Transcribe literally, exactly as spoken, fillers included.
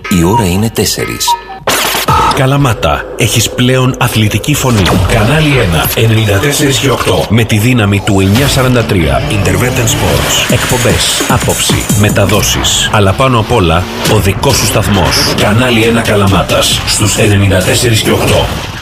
Η ώρα είναι τέσσερις. Καλαμάτα, έχεις πλέον αθλητική φωνή. Κανάλι ένα, ενενήντα τέσσερα και οκτώ. Με τη δύναμη του εννιακόσια σαράντα τρία. Intervention Sports. Εκπομπές, άποψη, μεταδόσεις. Αλλά πάνω απ' όλα, ο δικός σου σταθμός. Κανάλι ένα Καλαμάτας. Στους ενενήντα τέσσερα και οκτώ.